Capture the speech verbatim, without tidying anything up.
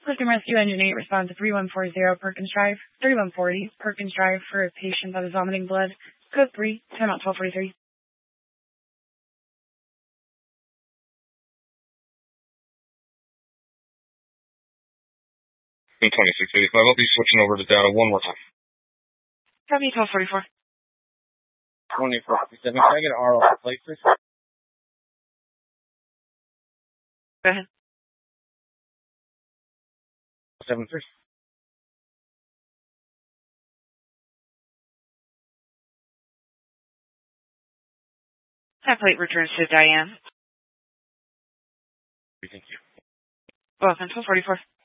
Click and Rescue Engine eight responds to three one four zero Perkins Drive, thirty-one forty Perkins Drive for a patient that is vomiting blood. Code three, timeout twelve forty-three. twenty-six eighty-five. I'll be switching over to data one more time. Copy twelve forty-four. twenty-four fifty-seven. Can I get an R off the plate, please? Go ahead. seven three. That plate returns to Diane. Thank you. Welcome, twelve forty-four.